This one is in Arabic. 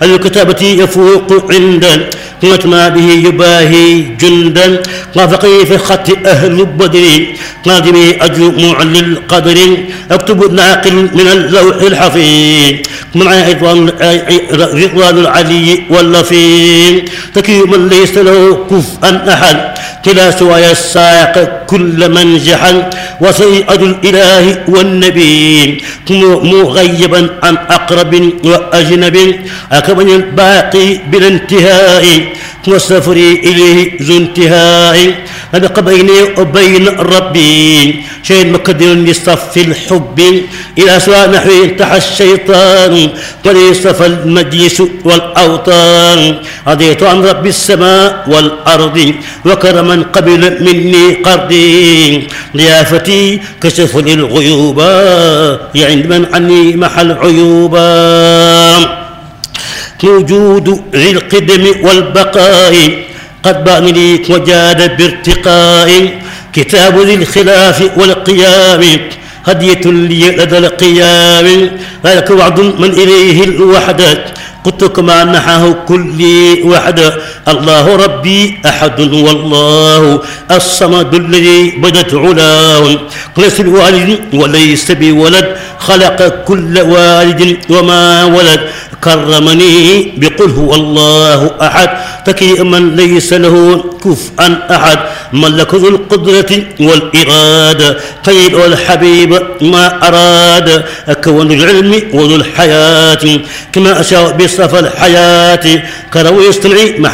الكتابة يفوق عندا ما به يباهي جندا وافقي في خط أهل بدر قادمي أجل معلي القدر اكتب ناقل من اللوح الحفيظ مع رضوان العلي واللفيظ تكي من ليس له كفءا أحد كلا سواي الساق كل من جحل وسيئد الإله والنبي مغيبا عن أقرب وأجنب أكمل الباقي بلا انتهاء وسفري إليه ذو انتهاء أبق بيني وبين ربي شيء مقدر لصف الحب إلى سواء نحو انتحى الشيطان وليصف المجلس والأوطان رضيت عن رب السماء والأرض وكرما قبل مني قرضي ضيافتي كشف للغيوبا يعني من عني محل عيوبا وجود ذي القدم والبقاء قد بان لي وجاد بارتقاء كتاب ذي الخلاف والقيام هدية لي لدى القيام ذلك وعد من إليه الوحدة قلت كما نحاه كل وحدة الله ربي أحد والله الصمد الذي بدت علاه ليس بوالد وليس بولد خلق كل والد وما ولد كرمني بقل هو الله أحد تكي من ليس له كفءا أحد ملك ذو القدرة والإرادة قيد الحبيب ما أراد كون العلم وذو الحياة كما أشاء بصف الحياة كرو يستمعي